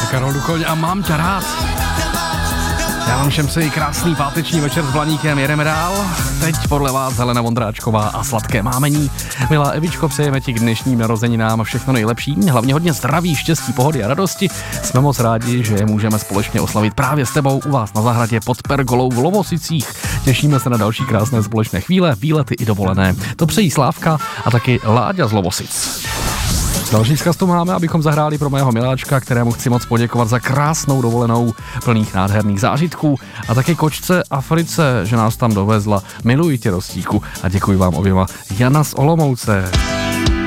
Karol Duchoň a Mám tě rád. Já vám všem přeji krásný páteční večer s Blaníkem, jedeme dál. Teď podle vás Helena Vondráčková a Sladké mámení. Milá Evičko, přejeme ti k dnešním narozeninám všechno nejlepší, hlavně hodně zdraví, štěstí, pohody a radosti. Jsme moc rádi, že je můžeme společně oslavit právě s tebou u vás na zahradě pod pergolou v Lovosicích. Těšíme se na další krásné společné chvíle, výlety i dovolené. To přejí Slávka a taky Láďa z Lovosic. Další vzkaz tu máme, abychom zahráli pro mého miláčka, kterému chci moc poděkovat za krásnou dovolenou plných nádherných zážitků a taky kočce Africe, že nás tam dovezla. Miluji tě, Rostíku, a děkuji vám oběma. Jana z Olomouce.